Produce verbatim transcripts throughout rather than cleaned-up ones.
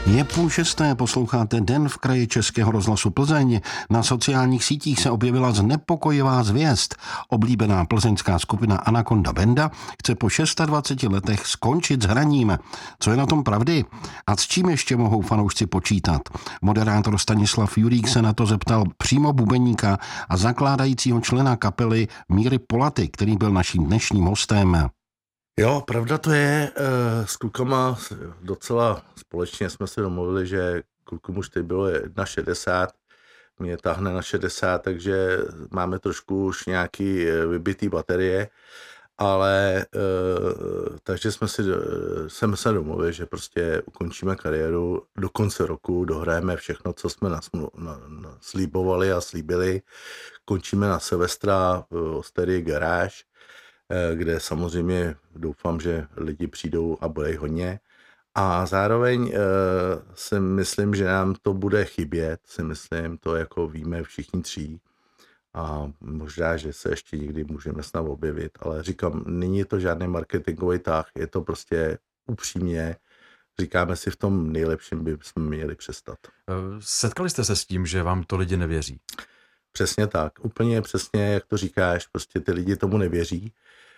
Je půl šesté, posloucháte Den v kraji Českého rozhlasu Plzeň. Na sociálních sítích se objevila znepokojivá zvěst. Oblíbená plzeňská skupina Anaconda Banda chce po dvaceti šesti letech skončit s hraním. Co je na tom pravdy? A s čím ještě mohou fanoušci počítat? Moderátor Stanislav Jurík se na to zeptal přímo bubeníka a zakládajícího člena kapely Míry Polaty, který byl naším dnešním hostem. Jo, pravda to je, s klukama docela společně jsme se domluvili, že klukům už teď bylo šedesát jedna, mě táhne na šedesát, takže máme trošku už nějaký vybitý baterie, ale takže jsme si, jsme se domluvili, že prostě ukončíme kariéru do konce roku, dohrajeme všechno, co jsme nasmlu, na, na, slíbovali a slíbili, končíme na Silvestra v Osterii Garáž, kde samozřejmě doufám, že lidi přijdou a bude jich hodně. A zároveň e, si myslím, že nám to bude chybět, si myslím, to jako víme všichni tří. A možná, že se ještě někdy můžeme snad objevit, ale říkám, není to žádný marketingový tah, je to prostě upřímně, říkáme si v tom nejlepším, by jsme měli přestat. Setkali jste se s tím, že vám to lidi nevěří? Přesně tak, úplně přesně, jak to říkáš, prostě ty lidi tomu nevěří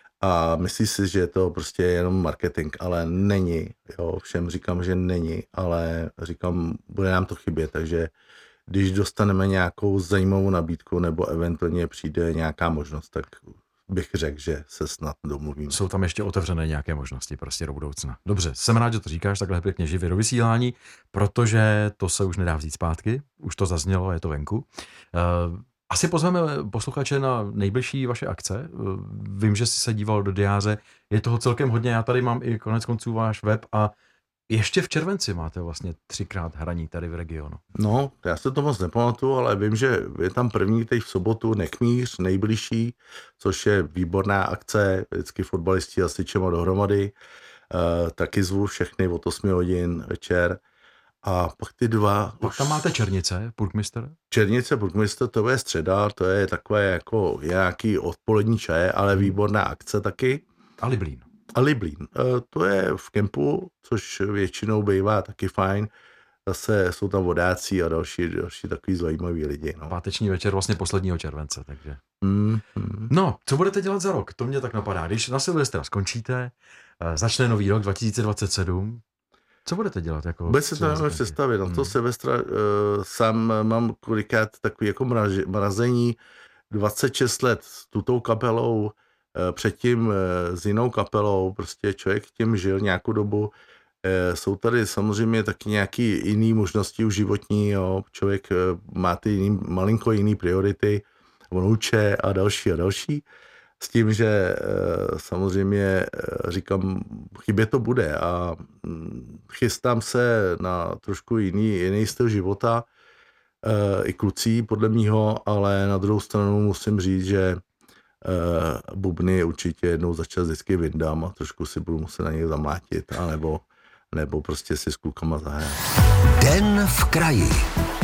a myslí si, že je to prostě jenom marketing, ale není, jo, všem říkám, že není, ale říkám, bude nám to chybět, takže když dostaneme nějakou zajímavou nabídku nebo eventuálně přijde nějaká možnost, tak bych řekl, že se snad domluvíme. Jsou tam ještě otevřené nějaké možnosti prostě do budoucna. Dobře, jsem rád, že to říkáš takhle pěkně živě do vysílání, protože to se už nedá vzít zpátky, už to zaznělo, je to venku. Uh, Asi pozveme posluchače na nejbližší vaše akce. Vím, že jsi se díval do diáře, je toho celkem hodně, já tady mám i konec konců váš web a ještě v červenci máte vlastně třikrát hraní tady v regionu. No, já se to moc nepamatuju, ale vím, že je tam první teď v sobotu Nekmíř, nejbližší, což je výborná akce, vždycky fotbalisti a sičema dohromady. E, taky zvu všechny od osmi hodin večer. A pak ty dva... Pak tam máte Černice, Burgmistr? Černice, Burgmistr, to je středa, to je takové jako nějaký odpolední čaje, ale výborná akce taky. A Liblín. A Liblín. E, to je v kempu, což většinou bývá taky fajn. Zase jsou tam vodáci a další, další takový zajímaví lidi. No. Páteční večer vlastně posledního července, takže. Mm, mm. No, co budete dělat za rok? To mě tak napadá. Když na Silvestra skončíte, začne nový rok dva tisíce dvacet sedm, co budete dělat? Jako Vůbec se to nemůžu představit. Na to hmm. Silvestra uh, sám mám kolikrát takový jako mraž, mrazení, dvacet šest let s tutou kapelou, uh, předtím uh, s jinou kapelou, prostě člověk tím žil nějakou dobu. Uh, jsou tady samozřejmě taky nějaký jiný možnosti už životní, jo. Člověk uh, má ty jiný, malinko jiný priority, vnouče a další a další. S tím, že samozřejmě říkám, chybě to bude a chystám se na trošku jiný, jiný styl života, i klucí podle mýho, ale na druhou stranu musím říct, že bubny určitě jednou za čas vždycky vyndám a trošku si budu muset na něj zamlátit, anebo, nebo prostě si s klukama zahrát. Den v kraji.